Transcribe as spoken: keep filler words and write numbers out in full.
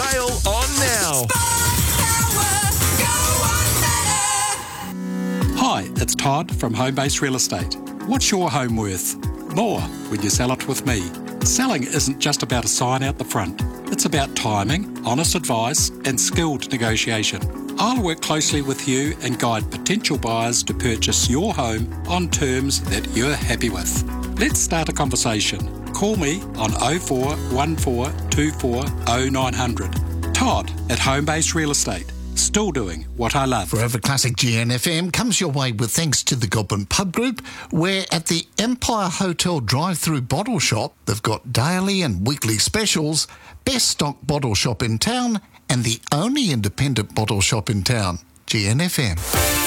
sale on now. Hi, it's Todd from Homebase Real Estate. What's your home worth? More when you sell it with me. Selling isn't just about a sign out the front. It's about timing, honest advice, and skilled negotiation. I'll work closely with you and guide potential buyers to purchase your home on terms that you're happy with. Let's start a conversation. Call me on oh four one four two four oh nine hundred. Todd at Homebase Real Estate. Still doing what I love. Forever Classic G N F M comes your way with thanks to the Goblin Pub Group, where at the Empire Hotel drive-through bottle shop, they've got daily and weekly specials, best stock bottle shop in town, and the only independent bottle shop in town, G N F M.